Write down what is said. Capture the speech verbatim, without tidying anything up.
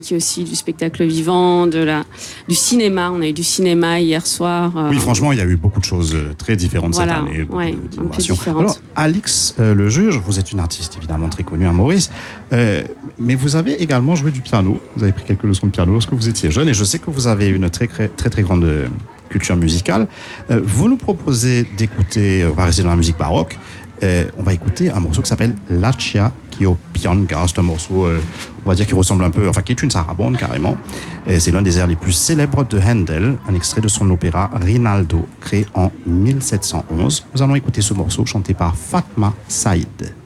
qui est aussi du spectacle vivant, de la, du cinéma. On a eu du cinéma hier soir. Euh... Oui, franchement, il y a eu beaucoup de choses très différentes voilà, cette année. Ouais, un peu différentes. Alors, Alix euh, Le Juge, vous êtes une artiste évidemment très connue à Maurice, euh, mais vous avez également joué du piano. Vous avez pris quelques leçons de piano lorsque vous étiez jeune, et je sais que vous avez une très très très, très grande culture musicale. Euh, vous nous proposez d'écouter, on va rester dans la musique baroque. Euh, on va écouter un morceau qui s'appelle Lacia Chio Pianga. C'est un morceau, euh, on va dire, qui ressemble un peu, enfin, qui est une sarabande carrément. Et c'est l'un des airs les plus célèbres de Handel, un extrait de son opéra Rinaldo, créé en mille sept cent onze. Nous allons écouter ce morceau chanté par Fatma Saïd.